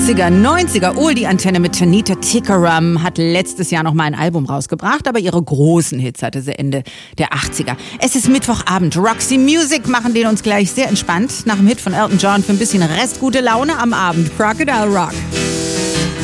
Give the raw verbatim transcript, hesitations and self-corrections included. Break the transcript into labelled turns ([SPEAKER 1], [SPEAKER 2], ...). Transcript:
[SPEAKER 1] achtziger, neunziger, Oldie-Antenne mit Tanita Tikaram hat letztes Jahr noch mal ein Album rausgebracht, aber ihre großen Hits hatte sie Ende der achtziger. Es ist Mittwochabend, Roxy Music machen den uns gleich sehr entspannt nach dem Hit von Elton John für ein bisschen restgute Laune am Abend. Crocodile Rock.